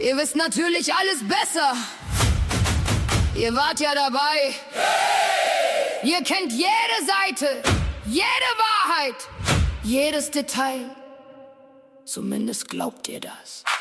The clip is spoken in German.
Ihr wisst natürlich alles besser. Ihr wart ja dabei. Ihr kennt jede Seite, jede Wahrheit, jedes Detail. Zumindest glaubt ihr das.